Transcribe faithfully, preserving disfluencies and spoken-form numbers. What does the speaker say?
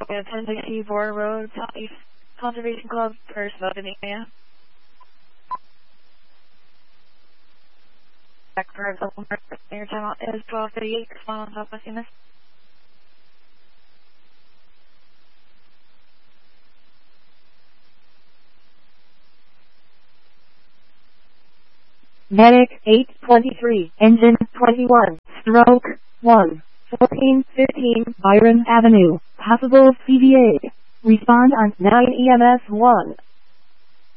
ten sixty-four Road, Southeast Conservation Club, first vote in the area. Back for a couple more. Your time is twelve thirty-eight. Respond on Southwest Units. Medic eight twenty-three, engine twenty-one, stroke one, fourteen fifteen, Byron Avenue, possible C V A. Respond on nine E M S one.